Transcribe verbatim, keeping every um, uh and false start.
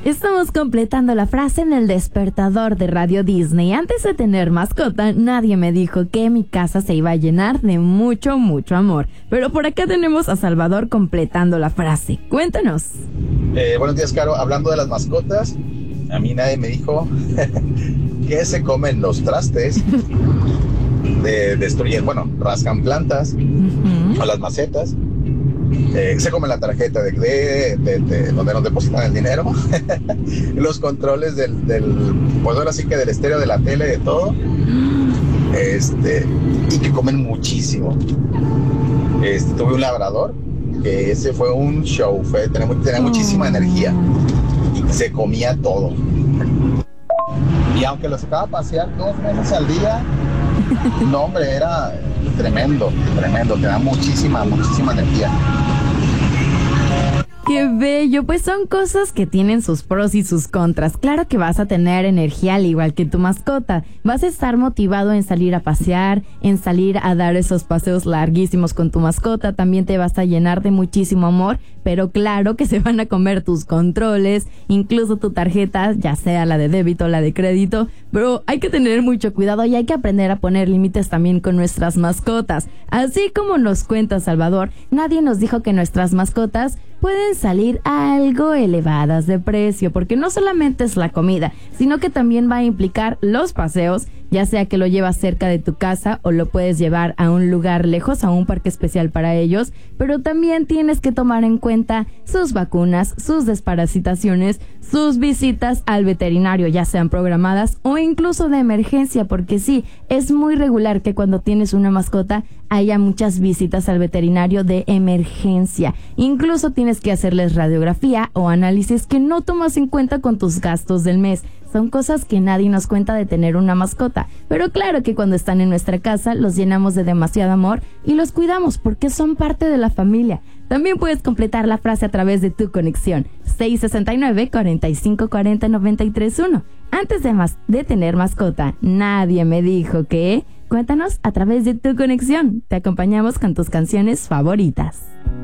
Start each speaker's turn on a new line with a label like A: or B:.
A: Estamos completando la frase en el despertador de Radio Disney. Antes de tener mascota, nadie me dijo que mi casa se iba a llenar de mucho, mucho amor. Pero por acá tenemos a Salvador completando la frase. Cuéntanos.
B: Eh, buenos días, Caro. Hablando de las mascotas, a mí nadie me dijo que se comen los trastes, de, destruyen, bueno, rascan plantas, uh-huh. o las macetas. Eh, se come la tarjeta de, de, de, de donde nos depositan el dinero, los controles del, del, pues ahora sí que del estéreo, de la tele, de todo, este, y que comen muchísimo. Este, tuve un labrador, que ese fue un show, fue, tenía, tenía muchísima energía, y se comía todo. Y aunque lo sacaba a pasear dos veces al día, no hombre, era tremendo, tremendo, tenía muchísima, muchísima energía.
A: ¡Qué bello! Pues son cosas que tienen sus pros y sus contras. Claro que vas a tener energía al igual que tu mascota. Vas a estar motivado en salir a pasear, en salir a dar esos paseos larguísimos con tu mascota. También te vas a llenar de muchísimo amor, pero claro que se van a comer tus controles, incluso tu tarjeta, ya sea la de débito o la de crédito. Pero hay que tener mucho cuidado y hay que aprender a poner límites también con nuestras mascotas. Así como nos cuenta Salvador, nadie nos dijo que nuestras mascotas pueden salir algo elevadas de precio, porque no solamente es la comida, sino que también va a implicar los paseos, ya sea que lo llevas cerca de tu casa o lo puedes llevar a un lugar lejos, a un parque especial para ellos, pero también tienes que tomar en cuenta sus vacunas, sus desparasitaciones, sus visitas al veterinario, ya sean programadas o incluso de emergencia, porque sí, es muy regular que cuando tienes una mascota haya muchas visitas al veterinario de emergencia. Incluso tienes que hacerles radiografía o análisis que no tomas en cuenta con tus gastos del mes. Son cosas que nadie nos cuenta de tener una mascota. Pero claro que cuando están en nuestra casa los llenamos de demasiado amor y los cuidamos porque son parte de la familia. También puedes completar la frase a través de tu conexión seis sesenta y nueve, cuarenta y cinco cuarenta, noventa y tres uno. Antes de, más, de tener mascota, nadie me dijo que... Cuéntanos a través de tu conexión. Te acompañamos con tus canciones favoritas.